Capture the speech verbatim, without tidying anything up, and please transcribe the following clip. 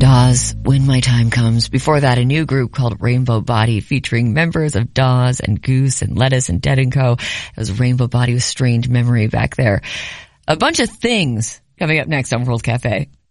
Dawes, When My Time Comes. Before that, a new group called Rainbow Body featuring members of Dawes and Goose and Lettuce and Dead and Co. It was Rainbow Body with Strange Memory back there. A bunch of things coming up next on World Cafe.